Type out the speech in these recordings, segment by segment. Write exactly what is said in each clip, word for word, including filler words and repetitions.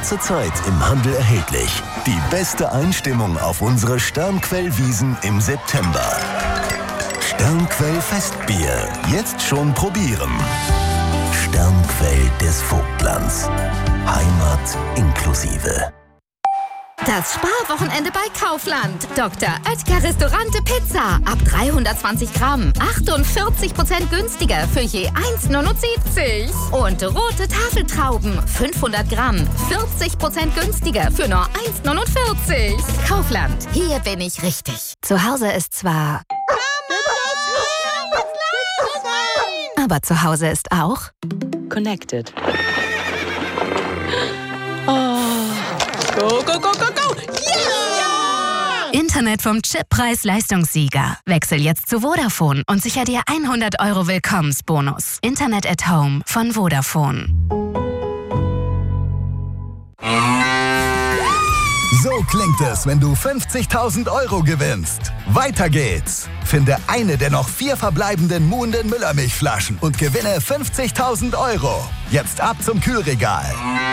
kurzer Zeit im Handel erhältlich. Die beste Einstimmung auf unsere Sternquell-Wiesn im September. Sternquell Festbier. Jetzt schon probieren. Sternquell des Vogtlands. Heimat inklusive. Das Sparwochenende bei Kaufland. Doktor Oetker Restaurante Pizza. Ab dreihundertzwanzig Gramm. achtundvierzig Prozent günstiger für je eins neunundsiebzig. Und rote Tafeltrauben. fünfhundert Gramm. vierzig Prozent günstiger für nur eins neunundvierzig. Kaufland. Hier bin ich richtig. Zu Hause ist zwar... Aber zu Hause ist auch... Connected. Oh. Go, go, go, go, go! Yeah! Internet vom Chippreis-Leistungssieger. Wechsel jetzt zu Vodafone und sicher dir hundert Euro Willkommensbonus. Internet at Home von Vodafone. So klingt es, wenn du fünfzigtausend Euro gewinnst. Weiter geht's. Finde eine der noch vier verbleibenden Muhnden Müllermilchflaschen und gewinne fünfzigtausend Euro. Jetzt ab zum Kühlregal.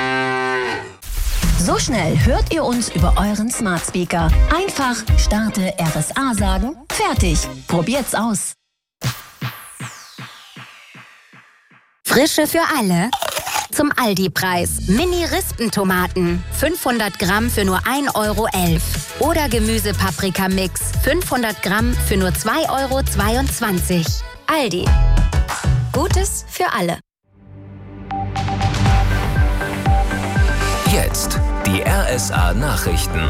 So schnell hört ihr uns über euren Smart Speaker. Einfach starte R S A sagen, fertig. Probiert's aus. Frische für alle. Zum Aldi-Preis. Mini-Rispentomaten. fünfhundert Gramm für nur ein Euro elf. Oder Gemüse-Paprika-Mix. fünfhundert Gramm für nur zwei Euro zweiundzwanzig. Aldi. Gutes für alle. Jetzt die R S A-Nachrichten.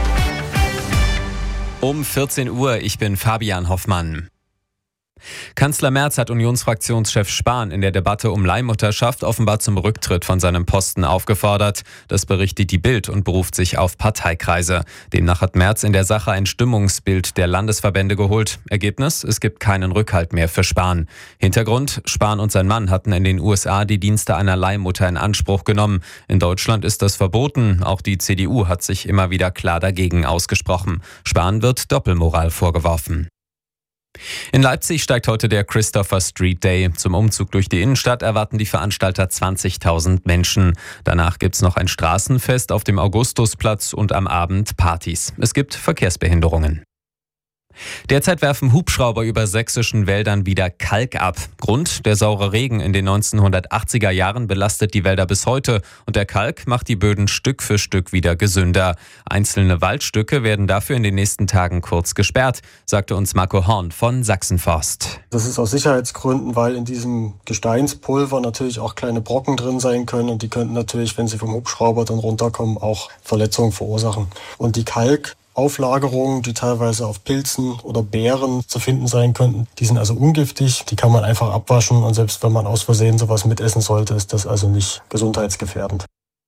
Um vierzehn Uhr, ich bin Fabian Hoffmann. Kanzler Merz hat Unionsfraktionschef Spahn in der Debatte um Leihmutterschaft offenbar zum Rücktritt von seinem Posten aufgefordert. Das berichtet die Bild und beruft sich auf Parteikreise. Demnach hat Merz in der Sache ein Stimmungsbild der Landesverbände geholt. Ergebnis: Es gibt keinen Rückhalt mehr für Spahn. Hintergrund: Spahn und sein Mann hatten in den U S A die Dienste einer Leihmutter in Anspruch genommen. In Deutschland ist das verboten. Auch die C D U hat sich immer wieder klar dagegen ausgesprochen. Spahn wird Doppelmoral vorgeworfen. In Leipzig steigt heute der Christopher Street Day. Zum Umzug durch die Innenstadt erwarten die Veranstalter zwanzigtausend Menschen. Danach gibt's noch ein Straßenfest auf dem Augustusplatz und am Abend Partys. Es gibt Verkehrsbehinderungen. Derzeit werfen Hubschrauber über sächsischen Wäldern wieder Kalk ab. Grund: der saure Regen in den neunzehnhundertachtziger Jahren belastet die Wälder bis heute und der Kalk macht die Böden Stück für Stück wieder gesünder. Einzelne Waldstücke werden dafür in den nächsten Tagen kurz gesperrt, sagte uns Marco Horn von Sachsenforst. Das ist aus Sicherheitsgründen, weil in diesem Gesteinspulver natürlich auch kleine Brocken drin sein können und die könnten natürlich, wenn sie vom Hubschrauber dann runterkommen, auch Verletzungen verursachen. Und die Kalk Auflagerungen, die teilweise auf Pilzen oder Beeren zu finden sein könnten. Die sind also ungiftig, die kann man einfach abwaschen und selbst wenn man aus Versehen sowas mitessen sollte, ist das also nicht gesundheitsgefährdend.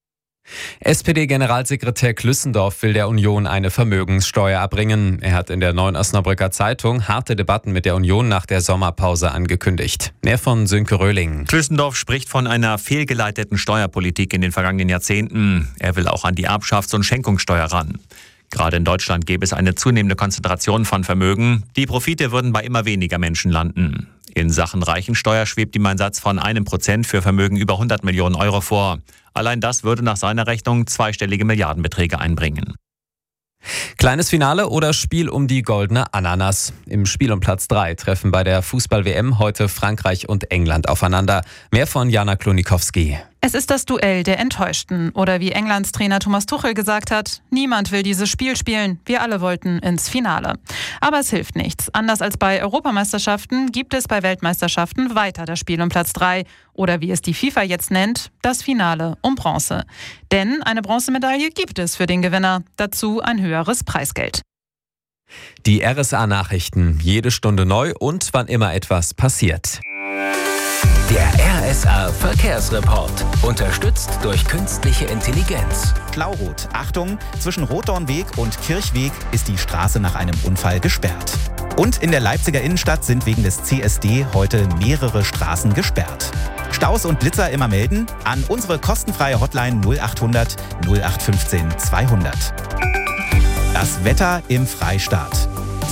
S P D-Generalsekretär Klüssendorf will der Union eine Vermögenssteuer abbringen. Er hat in der Neuen Osnabrücker Zeitung harte Debatten mit der Union nach der Sommerpause angekündigt. Mehr von Sönke Röhling. Klüssendorf spricht von einer fehlgeleiteten Steuerpolitik in den vergangenen Jahrzehnten. Er will auch an die Erbschafts- und Schenkungssteuer ran. Gerade in Deutschland gäbe es eine zunehmende Konzentration von Vermögen. Die Profite würden bei immer weniger Menschen landen. In Sachen Reichensteuer schwebt ihm ein Satz von einem Prozent für Vermögen über hundert Millionen Euro vor. Allein das würde nach seiner Rechnung zweistellige Milliardenbeträge einbringen. Kleines Finale oder Spiel um die goldene Ananas. Im Spiel um Platz drei treffen bei der Fußball-W M heute Frankreich und England aufeinander. Mehr von Jana Klonikowski. Es ist das Duell der Enttäuschten. Oder wie Englands Trainer Thomas Tuchel gesagt hat, niemand will dieses Spiel spielen. Wir alle wollten ins Finale. Aber es hilft nichts. Anders als bei Europameisterschaften gibt es bei Weltmeisterschaften weiter das Spiel um Platz drei. Oder wie es die FIFA jetzt nennt, das Finale um Bronze. Denn eine Bronzemedaille gibt es für den Gewinner. Dazu ein höheres Preisgeld. Die R S A-Nachrichten. Jede Stunde neu und wann immer etwas passiert. Der R S A-Verkehrsreport. Unterstützt durch künstliche Intelligenz. Schlaurot. Achtung, zwischen Rotdornweg und Kirchweg ist die Straße nach einem Unfall gesperrt. Und in der Leipziger Innenstadt sind wegen des C S D heute mehrere Straßen gesperrt. Staus und Blitzer immer melden an unsere kostenfreie Hotline null achthundert null acht fünfzehn zweihundert. Das Wetter im Freistaat.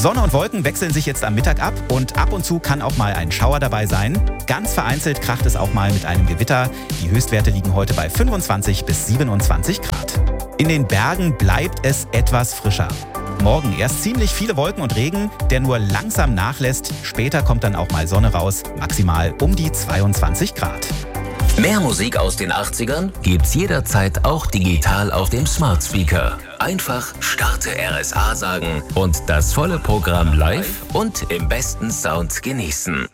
Sonne und Wolken wechseln sich jetzt am Mittag ab und ab und zu kann auch mal ein Schauer dabei sein. Ganz vereinzelt kracht es auch mal mit einem Gewitter. Die Höchstwerte liegen heute bei fünfundzwanzig bis siebenundzwanzig Grad. In den Bergen bleibt es etwas frischer. Morgen erst ziemlich viele Wolken und Regen, der nur langsam nachlässt. Später kommt dann auch mal Sonne raus, maximal um die zweiundzwanzig Grad. Mehr Musik aus den achtzigern gibt's jederzeit auch digital auf dem Smart Speaker. Einfach Starte R S A sagen und das volle Programm live und im besten Sound genießen.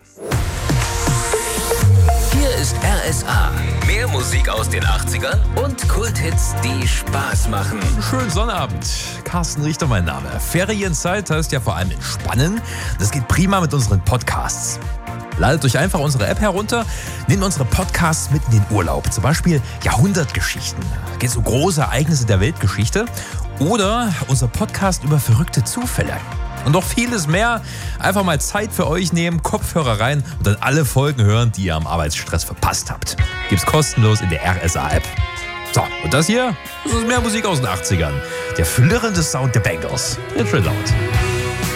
Hier ist R S A. Mehr Musik aus den achtzigern und Kulthits, die Spaß machen. Schönen Sonnabend. Carsten Richter, mein Name. Ferienzeit heißt ja vor allem entspannen. Das geht prima mit unseren Podcasts. Ladet euch einfach unsere App herunter, nehmt unsere Podcasts mit in den Urlaub. Zum Beispiel Jahrhundertgeschichten. Geht um große Ereignisse der Weltgeschichte. Oder unser Podcast über verrückte Zufälle. Und noch vieles mehr. Einfach mal Zeit für euch nehmen, Kopfhörer rein und dann alle Folgen hören, die ihr am Arbeitsstress verpasst habt. Gibt's kostenlos in der R S A-App. So, und das hier, das ist mehr Musik aus den achtzigern. Der flirrende Sound der Bangles. Jetzt schön laut.